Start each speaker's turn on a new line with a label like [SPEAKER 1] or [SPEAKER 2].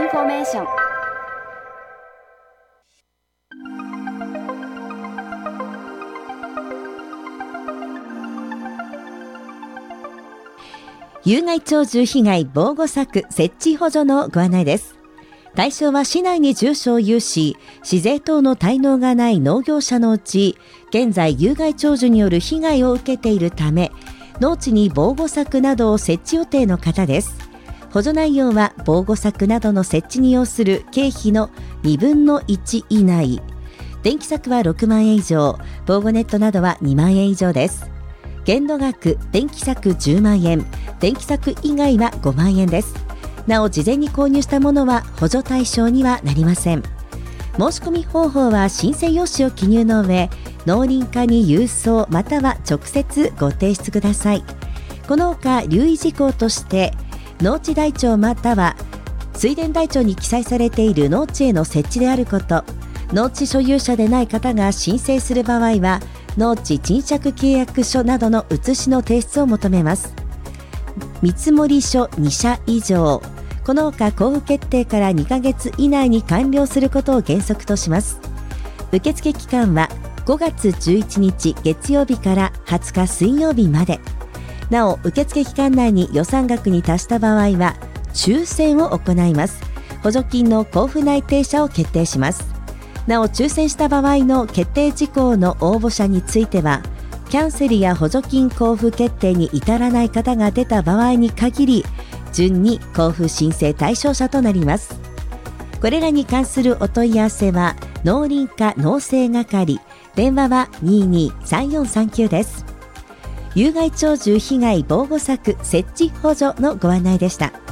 [SPEAKER 1] ンフォメーション。
[SPEAKER 2] 有害鳥獣被害防護柵設置補助のご案内です。対象は市内に住所を有し、市税等の滞納がない農業者のうち、現在有害鳥獣による被害を受けているため、農地に防護柵などを設置予定の方です。補助内容は防護柵などの設置に要する経費の2分の1以内。電気柵は6万円以上、防護ネットなどは2万円以上です。限度額、電気柵10万円、電気柵以外は5万円です。なお、事前に購入したものは補助対象にはなりません。申し込み方法は申請用紙を記入の上、農林課に郵送または直接ご提出ください。このほか留意事項として、農地台帳または水田台帳に記載されている農地への設置であること、農地所有者でない方が申請する場合は、農地賃借契約書などの写しの提出を求めます。見積書2社以上、このほか交付決定から2ヶ月以内に完了することを原則とします。受付期間は5月11日月曜日から20日水曜日まで。なお、受付期間内に予算額に達した場合は抽選を行います。補助金の交付内定者を決定します。なお、抽選した場合の決定事項の応募者については、キャンセルや補助金交付決定に至らない方が出た場合に限り、順に交付申請対象者となります。これらに関するお問い合わせは、農林課農政係、電話は 223439 です。有害鳥獣被害防護柵設置補助のご案内でした。